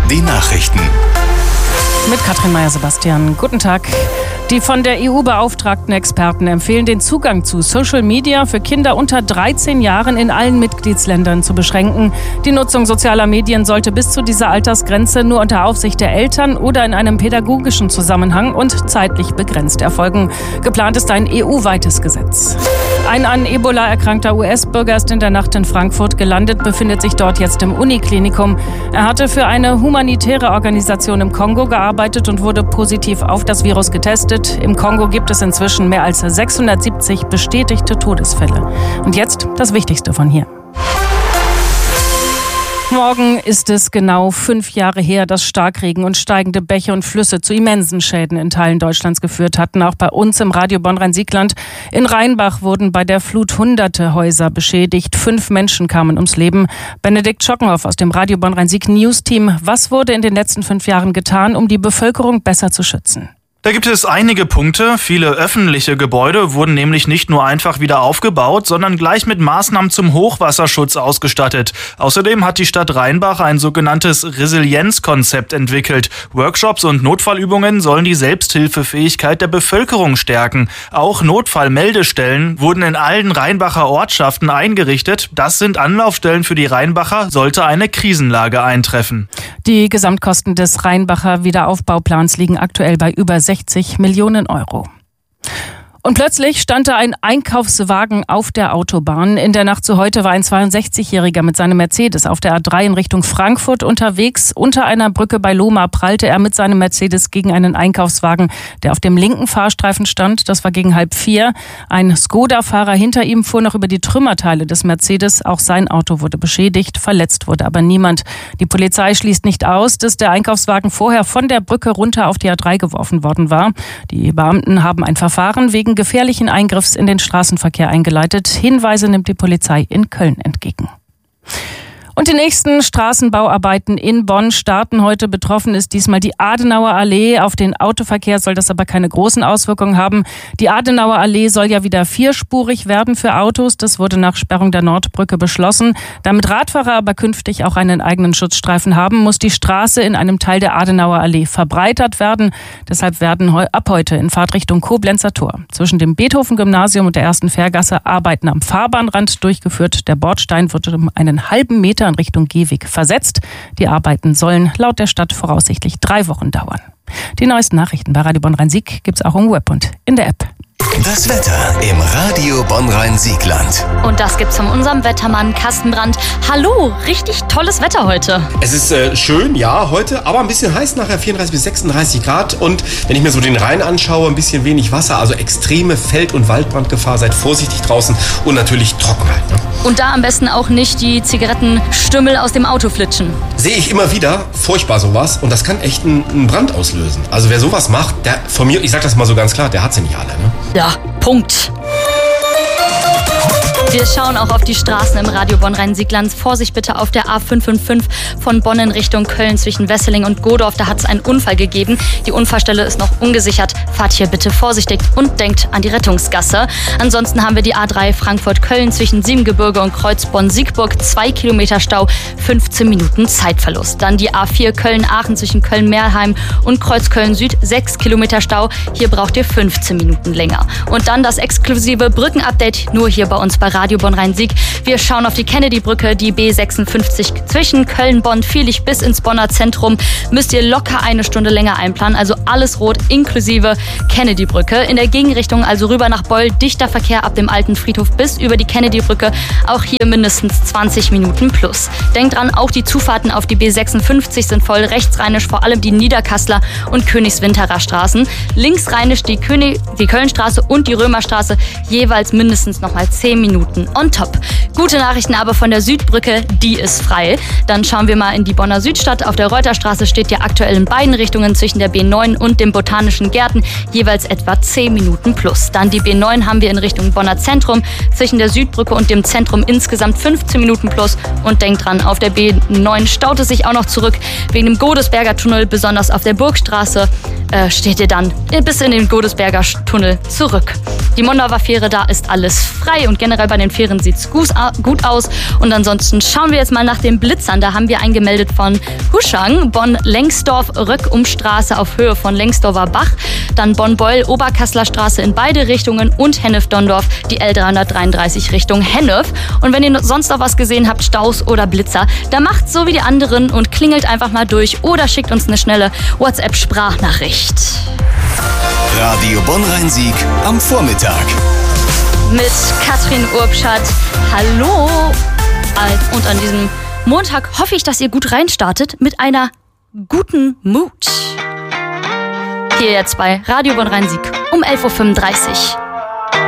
Die Nachrichten. Mit Katrin Meyer-Sebastian. Guten Tag. Die von der EU beauftragten Experten empfehlen, den Zugang zu Social Media für Kinder unter 13 Jahren in allen Mitgliedsländern zu beschränken. Die Nutzung sozialer Medien sollte bis zu dieser Altersgrenze nur unter Aufsicht der Eltern oder in einem pädagogischen Zusammenhang und zeitlich begrenzt erfolgen. Geplant ist ein EU-weites Gesetz. Ein an Ebola erkrankter US-Bürger ist in der Nacht in Frankfurt gelandet, befindet sich dort jetzt im Uniklinikum. Er hatte für eine humanitäre Organisation im Kongo gearbeitet und wurde positiv auf das Virus getestet. Im Kongo gibt es inzwischen mehr als 670 bestätigte Todesfälle. Und jetzt das Wichtigste von hier. Morgen ist es genau 5 Jahre her, dass Starkregen und steigende Bäche und Flüsse zu immensen Schäden in Teilen Deutschlands geführt hatten. Auch bei uns im Radio Bonn-Rhein-Siegland. In Rheinbach wurden bei der Flut hunderte Häuser beschädigt. 5 Menschen kamen ums Leben. Benedikt Schockenhoff aus dem Radio Bonn-Rhein-Sieg News-Team. Was wurde in den letzten 5 Jahren getan, um die Bevölkerung besser zu schützen? Da gibt es einige Punkte. Viele öffentliche Gebäude wurden nämlich nicht nur einfach wieder aufgebaut, sondern gleich mit Maßnahmen zum Hochwasserschutz ausgestattet. Außerdem hat die Stadt Rheinbach ein sogenanntes Resilienzkonzept entwickelt. Workshops und Notfallübungen sollen die Selbsthilfefähigkeit der Bevölkerung stärken. Auch Notfallmeldestellen wurden in allen Rheinbacher Ortschaften eingerichtet. Das sind Anlaufstellen für die Rheinbacher, sollte eine Krisenlage eintreffen. Die Gesamtkosten des Rheinbacher Wiederaufbauplans liegen aktuell bei über 60 Millionen Euro. Und plötzlich stand da ein Einkaufswagen auf der Autobahn. In der Nacht zu heute war ein 62-Jähriger mit seinem Mercedes auf der A3 in Richtung Frankfurt unterwegs. Unter einer Brücke bei Lohmar prallte er mit seinem Mercedes gegen einen Einkaufswagen, der auf dem linken Fahrstreifen stand. Das war gegen 3:30. Ein Skoda-Fahrer hinter ihm fuhr noch über die Trümmerteile des Mercedes. Auch sein Auto wurde beschädigt, verletzt wurde aber niemand. Die Polizei schließt nicht aus, dass der Einkaufswagen vorher von der Brücke runter auf die A3 geworfen worden war. Die Beamten haben ein Verfahren wegen gefährlichen Eingriffs in den Straßenverkehr eingeleitet. Hinweise nimmt die Polizei in Köln entgegen. Und die nächsten Straßenbauarbeiten in Bonn starten heute. Betroffen ist diesmal die Adenauer Allee. Auf den Autoverkehr soll das aber keine großen Auswirkungen haben. Die Adenauer Allee soll ja wieder 4-spurig werden für Autos. Das wurde nach Sperrung der Nordbrücke beschlossen. Damit Radfahrer aber künftig auch einen eigenen Schutzstreifen haben, muss die Straße in einem Teil der Adenauer Allee verbreitert werden. Deshalb werden ab heute in Fahrtrichtung Koblenzer Tor zwischen dem Beethoven-Gymnasium und der 1. Fährgasse Arbeiten am Fahrbahnrand durchgeführt. Der Bordstein wird um einen halben Meter in Richtung Gehweg versetzt. Die Arbeiten sollen laut der Stadt voraussichtlich 3 Wochen dauern. Die neuesten Nachrichten bei Radio Bonn-Rhein-Sieg gibt's auch im Web und in der App. Das Wetter im Radio Bonn-Rhein-Siegland. Und das gibt's von unserem Wettermann Carsten Brandt. Hallo, richtig tolles Wetter heute. Es ist schön, ja, heute, aber ein bisschen heiß nachher, 34 bis 36 Grad. Und wenn ich mir so den Rhein anschaue, ein bisschen wenig Wasser, also extreme Feld- und Waldbrandgefahr. Seid vorsichtig draußen und natürlich Trockenheit. Ne? Und da am besten auch nicht die Zigarettenstümmel aus dem Auto flitschen. Sehe ich immer wieder, furchtbar sowas. Und das kann echt einen Brand auslösen. Also wer sowas macht, der von mir, ich sag das mal so ganz klar, der hat sie nicht alle. Ne? Ja, Punkt. Wir schauen auch auf die Straßen im Radio Bonn-Rhein-Siegland. Vorsicht bitte auf der A555 von Bonn in Richtung Köln zwischen Wesseling und Godorf. Da hat es einen Unfall gegeben. Die Unfallstelle ist noch ungesichert. Fahrt hier bitte vorsichtig und denkt an die Rettungsgasse. Ansonsten haben wir die A3 Frankfurt-Köln zwischen Siebengebirge und Kreuz Bonn-Siegburg. 2 Kilometer Stau, 15 Minuten Zeitverlust. Dann die A4 Köln-Aachen zwischen Köln-Meerheim und Kreuz Köln-Süd. 6 Kilometer Stau. Hier braucht ihr 15 Minuten länger. Und dann das exklusive Brückenupdate nur hier bei uns bei Radio Bonn-Rhein-Sieg. Wir schauen auf die Kennedy-Brücke, die B56 zwischen Köln-Bonn-Viehlich bis ins Bonner Zentrum. Müsst ihr locker 1 Stunde länger einplanen, also alles rot inklusive Kennedy-Brücke. In der Gegenrichtung, also rüber nach Beul, dichter Verkehr ab dem alten Friedhof bis über die Kennedy-Brücke. Auch hier mindestens 20 Minuten plus. Denkt dran, auch die Zufahrten auf die B56 sind voll rechtsrheinisch, vor allem die Niederkassler und Königswinterer Straßen. Linksrheinisch die Kölnstraße und die Römerstraße, jeweils mindestens nochmal 10 Minuten on top. Gute Nachrichten aber von der Südbrücke, die ist frei. Dann schauen wir mal in die Bonner Südstadt. Auf der Reuterstraße steht ja aktuell in beiden Richtungen zwischen der B9 und dem Botanischen Gärten jeweils etwa 10 Minuten plus. Dann die B9 haben wir in Richtung Bonner Zentrum zwischen der Südbrücke und dem Zentrum insgesamt 15 Minuten plus. Und denkt dran, auf der B9 staut es sich auch noch zurück wegen dem Godesberger Tunnel, besonders auf der Burgstraße. steht ihr dann bis in den Godesberger Tunnel zurück. Die Mondauer Fähre, da ist alles frei und generell bei den Fähren sieht's gut aus. Und ansonsten schauen wir jetzt mal nach den Blitzern. Da haben wir eingemeldet von Huschang, Bonn-Lengsdorf-Rückumstraße auf Höhe von Lengsdorfer Bach, dann Bonn-Beul-Oberkassler Straße in beide Richtungen und Hennef-Dondorf, die L333 Richtung Hennef. Und wenn ihr sonst noch was gesehen habt, Staus oder Blitzer, dann macht's so wie die anderen und klingelt einfach mal durch oder schickt uns eine schnelle WhatsApp-Sprachnachricht. Radio Bonn-Rhein-Sieg am Vormittag. Mit Katrin Urbschat. Hallo! Und an diesem Montag hoffe ich, dass ihr gut reinstartet mit einer guten Mut. Hier jetzt bei Radio Bonn-Rhein-Sieg um 11.35 Uhr.